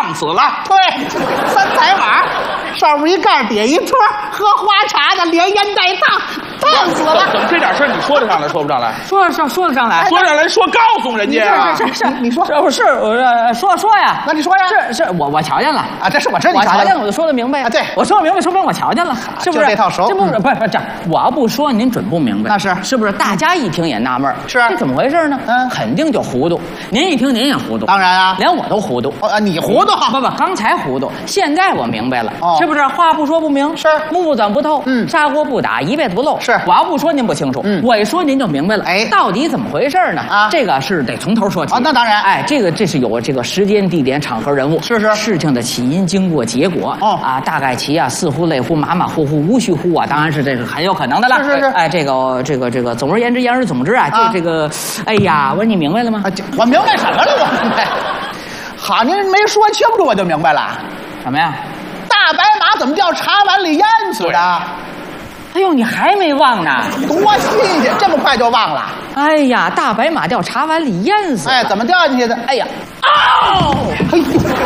烫死了。 对，三彩瓦，上面一盖，底下一托，喝花茶的，连烟带烫，烫死了。 怎么这点事儿你说得上来，说不上来？ 说得上来， 说上来说告诉人家啊！ 你说， 这不是说呀？ 那你说呀？ 是我瞧见了啊，这是我知道你我瞧见了，我就说得明白啊。对， 我说得明白，说明我瞧见了，是不是？ 就这套熟。 这不是这，我要不说您准不明白。 那是不是？大家一听也纳闷， 是这怎么回事呢？肯定就糊涂。您一听您也糊涂， 当然啊， 连我都糊涂。 你糊涂？ 不，刚才糊涂，现在我明白了， 是不是？话不说不明， 是木钻不透，砂锅不打一辈子不漏。 是， 我要不说您不清楚，我一说您就明白了。 哎， 到底怎么回事呢？啊，这个是得从头说起。 啊，那当然。 哎，这是有这个时间、地点、场合、人物， 是事情的起因、经过、结果。大概其啊，似乎、类乎、马马虎虎、无序乎啊，当然是这个很有可能的了。 是。 哎，这个，总而言之，言而总之啊，这个，哎呀，我说你明白了吗？ 我明白什么了？我明白。好，您没说清楚，我就明白了。 什么呀？ 大白马怎么叫茶碗里淹死的？ 哎呦，你还没忘呢？ 多新鲜，这么快就忘了？ 哎呀，大白马掉茶碗里淹死了。 哎，怎么掉进去的？ 哎呀， 哎呦，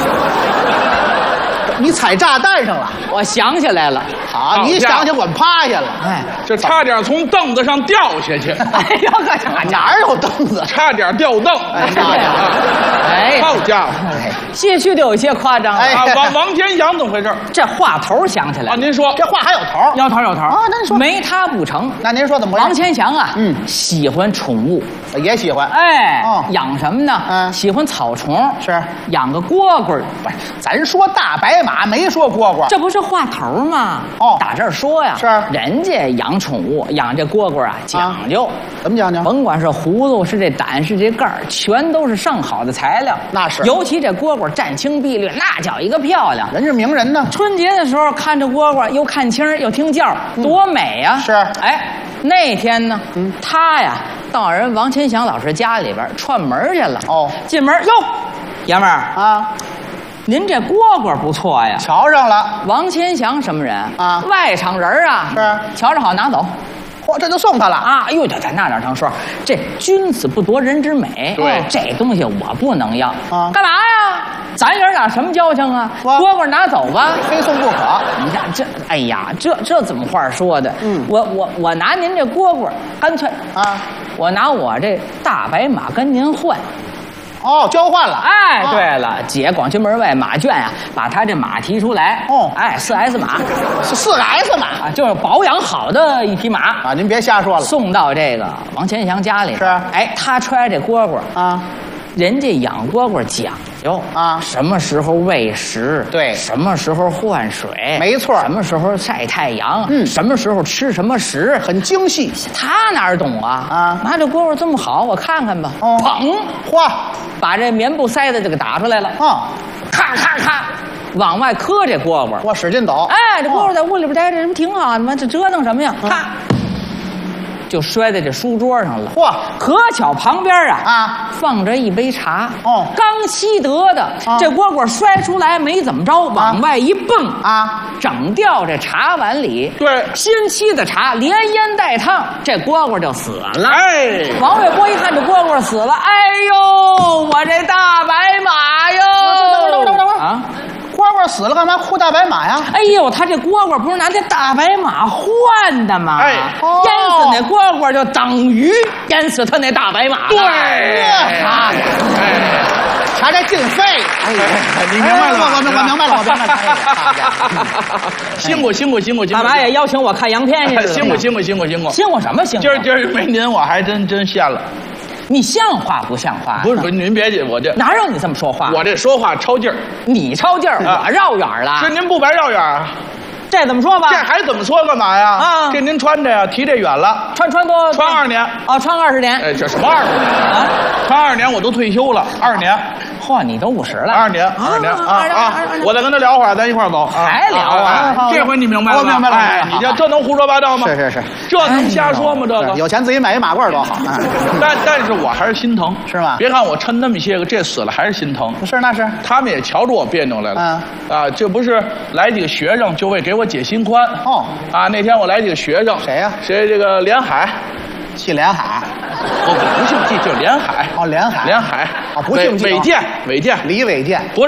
你踩炸弹上了。 我想起来了。 好，你想起我们趴下了。 哎， 这差点从凳子上掉下去。 哎呦， 哪有凳子？ 差点掉凳。 哎， 好家伙！ 些许的有些夸张。 哎，王天祥怎么回事？ 这话头想起来啊，您说这话还有头？ 有头啊！那您说没他不成？ 那您说怎么回事？ 王千祥啊，喜欢宠物， 也喜欢。 哎，养什么呢？喜欢草虫， 是养个蝈蝈。 不是，咱说大白马，没说蝈蝈。 这不是话头吗？打这儿说呀， 是人家养宠物，养这蝈蝈啊，讲究。 怎么讲究？ 甭管是葫芦，是这胆，是这盖儿，全都是上好的材料。 那是， 尤其这蝈蝈湛青碧绿，那叫一个漂亮。 人是名人呢。 春节的时候看这蝈蝈，又看清又听叫，多美呀！ 是。 哎，那天呢，他呀到人王千祥老师家里边串门去了。进门哟，爷们儿啊， 您这蝈蝈不错呀， 瞧上了。 王千祥什么人啊？ 外场人啊。 是。 瞧着好，拿走。 嚯，这就送他了啊！哎呦，这那哪成说？这君子不夺人之美。 对， 这东西我不能要。 啊， 干嘛呀？咱爷俩什么交情啊？蝈蝈拿走吧， 非送不可。 你看这，哎呀，这怎么话说的？我拿您这蝈蝈，干脆啊， 我拿我这大白马跟您换。 交换了。 哎，对了，姐广渠门外马圈呀，把他这马提出来。哎，4S 马， 是4S 马啊，就是保养好的一匹马啊。您别瞎说了。 送到这个王千祥家里。 是。 哎，他揣这蝈蝈啊， 人家养蝈蝈讲究啊， 什么时候喂食， 对， 什么时候换水， 没错， 什么时候晒太阳，什么时候吃什么食， 很精细。 他哪懂啊？啊，拿这蝈蝈这么好，我看看吧。砰！ 嚯， 把这棉布塞子就给打出来了。咔咔咔，往外磕这蝈蝈。 我使劲抖。 哎，这蝈蝈在屋里边待着，这不挺好的吗？这折腾什么呀？咔！就摔在这书桌上了。 嚯！ 可巧旁边啊放着一杯茶。刚沏得的。这蝈蝈摔出来没怎么着，往外一蹦啊，整掉这茶碗里。 对， 新沏的茶连烟带烫，这蝈蝈就死了。 哎， 王月波一看这蝈蝈死了，哎呦，我这大白马哟！ 等啊！蝈蝈死了，干嘛哭大白马呀？ 哎呦，他这蝈蝈不是拿这大白马换的吗？ 哎， 淹死那蝈蝈就等于淹死他那大白马。 对， 查这进费。 哎，你明白了吗？ 我明白了，我明白了。 辛苦。 干嘛也邀请我看洋片去？ 辛苦。辛苦什么辛苦？ 今儿没您，我还真羡了。 你像话不像话？ 不是，您别介，我这哪有你这么说话？ 我这说话超劲儿。 你超劲儿，我绕远了。 是您不白绕远啊？ 这怎么说吧？ 这还怎么说干嘛呀？啊，这您穿着呀，提这远了。 穿多？ 穿2年。 啊，穿20年。 哎，这什么20年啊？穿2年我都退休了，2年。 嚯，你都50了。 2年啊！我再跟他聊会儿，咱一块儿走。 还聊啊？ 这回你明白了？ 我明白了。 哎，你这能胡说八道吗？ 是， 这能瞎说吗？这个有钱自己买一马褂多好。 但是我还是心疼， 是吗？ 别看我抻那么些个，这死了还是心疼。 是那是。 他们也瞧出我别扭来了。这不是来几个学生，就为给我解心宽。那天我来几个学生。 谁呀？ 谁？这个连海。 去连海。 不姓季，就是连海。 连海。 连海。 不姓季。 伟健。 李伟健。 不